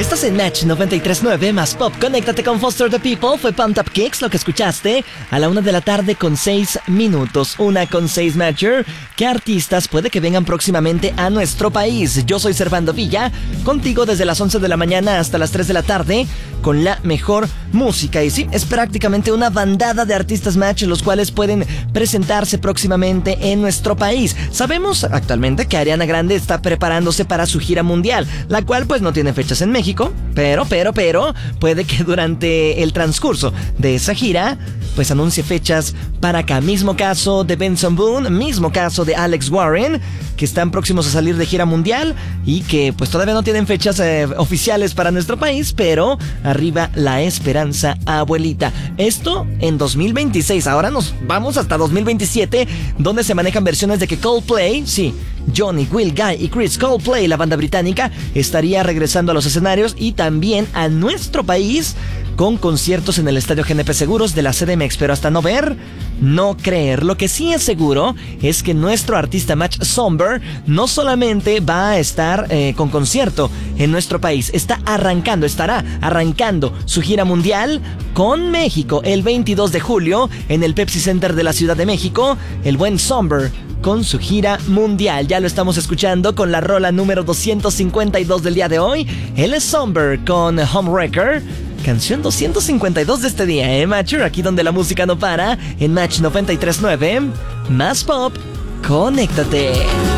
Estás en Match 93.9 más Pop. Conéctate con Foster the People. Fue Pumped Up Kicks lo que escuchaste a la 1 de la tarde con 6 minutos. 1:06 Matcher. ¿Qué artistas puede que vengan próximamente a nuestro país? Yo soy Servando Villa, contigo desde las 11 de la mañana hasta las 3 de la tarde con la mejor música. Y sí, es prácticamente una bandada de artistas Match los cuales pueden presentarse próximamente en nuestro país. Sabemos actualmente que Ariana Grande está preparándose para su gira mundial, la cual pues no tiene fechas en México, pero puede que durante el transcurso de esa gira pues anuncie fechas para acá. Mismo caso de Benson Boone, mismo caso de Alex Warren, que están próximos a salir de gira mundial y que pues todavía no tienen fechas oficiales para nuestro país, pero arriba la esperanza, abuelita. Esto en 2026. Ahora nos vamos hasta 2027, donde se manejan versiones de que Coldplay, sí, Johnny, Will, Guy y Chris Coldplay, la banda británica, estaría regresando a los escenarios y también a nuestro país con conciertos en el Estadio GNP Seguros de la CDMX, pero hasta no ver, no creer. Lo que sí es seguro es que nuestro artista Match Somber no solamente va a estar con concierto en nuestro país, estará arrancando su gira mundial con México el 22 de julio en el Pepsi Center de la Ciudad de México. El buen Somber con su gira mundial. Ya lo estamos escuchando con la rola número 252 del día de hoy. Él es Somber con Homewrecker. Canción 252 de este día, Matcher, aquí donde la música no para, en Match 93.9, más Pop, conéctate.